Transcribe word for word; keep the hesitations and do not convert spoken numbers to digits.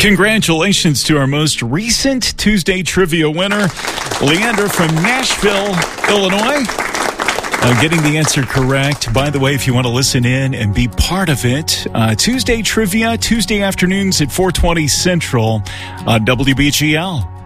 Congratulations to our most recent Tuesday Trivia winner, Leander from Nashville, Illinois. Uh, getting the answer correct. By the way, if you want to listen in and be part of it, uh, Tuesday Trivia, Tuesday afternoons at four twenty Central on W B G L.